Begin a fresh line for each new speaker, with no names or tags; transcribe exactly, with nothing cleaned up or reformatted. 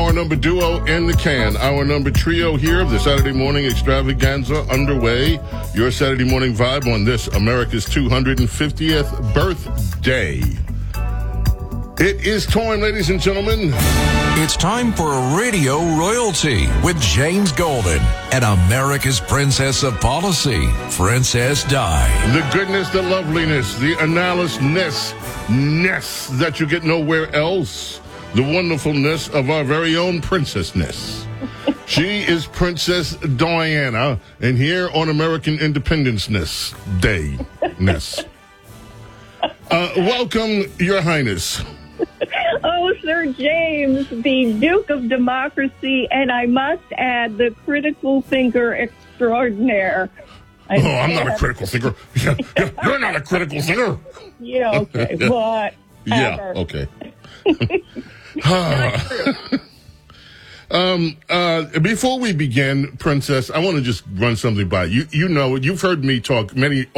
hour number duo in the can. Hour number trio here of the Saturday morning extravaganza underway. Your Saturday morning vibe on this America's two hundred fiftieth birthday. It is time, ladies and gentlemen.
It's time for Radio Royalty with James Golden and America's Princess of Policy, Princess Di.
The goodness, the loveliness, the analysness, ness that you get nowhere else. The wonderfulness of our very own princessness. She is Princess Diana, and here on American Independence Day-ness. Uh, welcome, Your Highness.
Oh, Sir James, the Duke of Democracy, and I must add, the critical thinker extraordinaire. I
oh, I'm not a critical thinker. You're not a critical thinker.
Yeah, okay, but...
Yeah, okay. um, uh, before we begin, Princess, I want to just run something by you. You know, you've heard me talk many